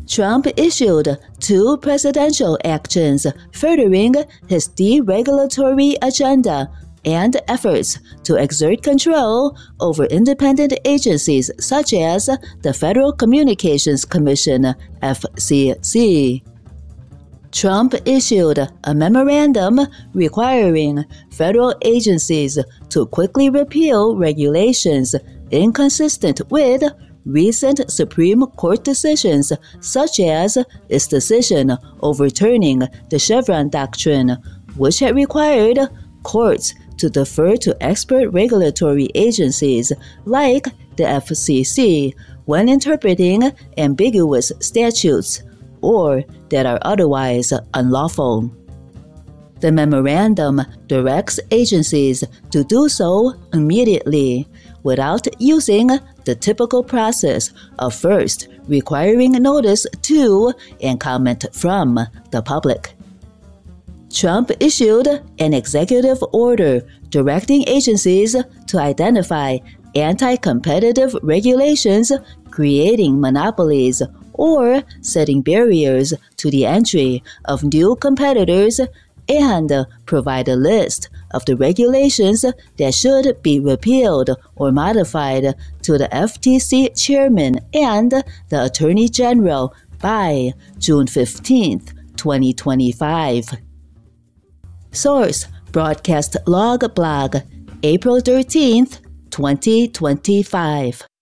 Trump issued 2 presidential actions furthering his deregulatory agenda and efforts to exert control over independent agencies such as the Federal Communications Commission, FCC. Trump issued a memorandum requiring federal agencies to quickly repeal regulations inconsistent with recent Supreme Court decisions, such as its decision overturning the Chevron doctrine, which had required courts to defer to expert regulatory agencies like the FCC when interpreting ambiguous statutes or that are otherwise unlawful. The memorandum directs agencies to do so immediately without using the typical process of first requiring notice to and comment from the public. Trump issued an executive order directing agencies to identify anti-competitive regulations creating monopolies or setting barriers to the entry of new competitors and provide a list of the regulations that should be repealed or modified to the FTC chairman and the Attorney General by June 15, 2025. Source: Broadcast Log Blog, April 13, 2025.